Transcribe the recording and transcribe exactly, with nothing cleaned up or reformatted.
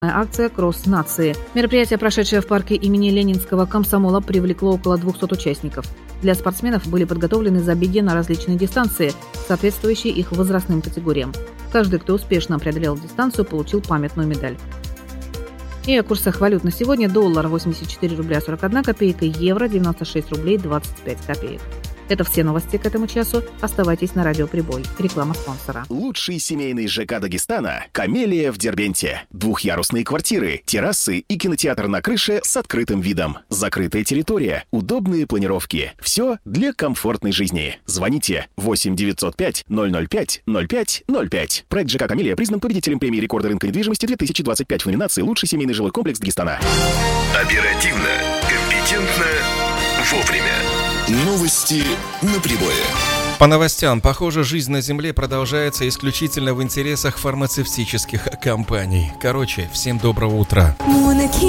Акция «Кросс нации». Мероприятие, прошедшее в парке имени Ленинского комсомола, привлекло около двухсот участников. Для спортсменов были подготовлены забеги на различные дистанции, соответствующие их возрастным категориям. Каждый, кто успешно преодолел дистанцию, получил памятную медаль. И о курсах валют на сегодня: доллар восемьдесят четыре рубля сорок одна копейка, евро девяносто шесть рублей двадцать пять копеек. Это все новости к этому часу. Оставайтесь на Радио Прибой. Реклама спонсора. Лучший семейный ЖК Дагестана – «Камелия» в Дербенте. Двухъярусные квартиры, террасы и кинотеатр на крыше с открытым видом. Закрытая территория, удобные планировки. Все для комфортной жизни. Звоните восемь девятьсот пять ноль ноль пять ноль пять ноль пять. Проект ЖК «Камелия» признан победителем премии рекорда рынка недвижимости две тысячи двадцать пять в номинации «Лучший семейный жилой комплекс Дагестана». Оперативно, компетентно, вовремя. Новости на Прибое. По новостям, похоже, жизнь на Земле продолжается исключительно в интересах фармацевтических компаний. Короче, всем доброго утра.